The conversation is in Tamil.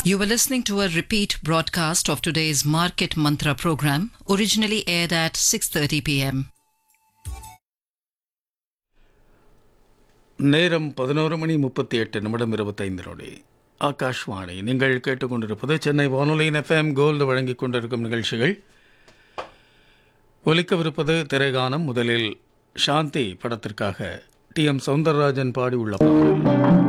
You were listening to a repeat broadcast of today's Market Mantra program, originally aired at 6:30 p.m. நேரம் 11:38 ஆகாஷ்வாணி. நீங்கள் கேட்டுக்கொண்டிருப்பது சென்னை வானொலியின் எஃப்எம் கோல்டு வழங்கிக் கொண்டிருக்கும் நிகழ்ச்சிகள். ஒலிக்கவிருப்பது திரைகானம். முதலில் சாந்தி படத்திற்காக டி.எம். சௌந்தரராஜன் பாடியுள்ள பாடல்.